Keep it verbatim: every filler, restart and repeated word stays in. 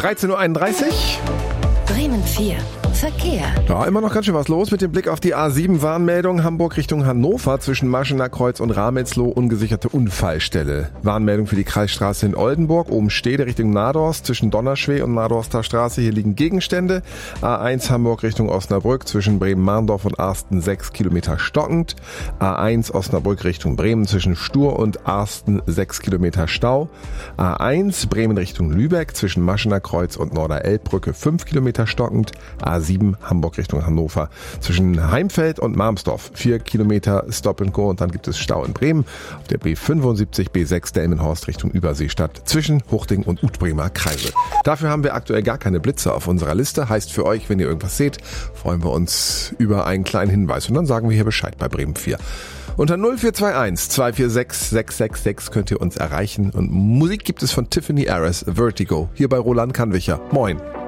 dreizehn Uhr einunddreißig. Bremen vier. Verkehr. Ja, immer noch ganz schön was los mit dem Blick auf die A sieben Warnmeldung. Hamburg Richtung Hannover zwischen Maschener Kreuz und Ramelsloh, ungesicherte Unfallstelle. Warnmeldung für die Kreisstraße in Oldenburg. Oben Stede Richtung Nadorst zwischen Donnerschweh und Nadorster Straße. Hier liegen Gegenstände. A eins Hamburg Richtung Osnabrück zwischen Bremen-Mahndorf und Arsten sechs Kilometer stockend. A eins Osnabrück Richtung Bremen zwischen Stur und Arsten sechs Kilometer Stau. A eins Bremen Richtung Lübeck zwischen Maschener Kreuz und Norderelbbrücke fünf Kilometer stockend. A sieben Hamburg Richtung Hannover zwischen Heimfeld und Marmsdorf vier Kilometer Stop and Go und dann gibt es Stau in Bremen auf der B fünfundsiebzig B sechs Delmenhorst Richtung Überseestadt zwischen Huchting und Utbremer Kreisel. Dafür haben wir aktuell gar keine Blitze auf unserer Liste. Heißt für euch, wenn ihr irgendwas seht, freuen wir uns über einen kleinen Hinweis und dann sagen wir hier Bescheid bei Bremen vier. Unter null vier zwei eins zwei vier sechs sechs sechs sechs könnt ihr uns erreichen und Musik gibt es von Tiffany Aris, Vertigo, hier bei Roland Kannwicher. Moin.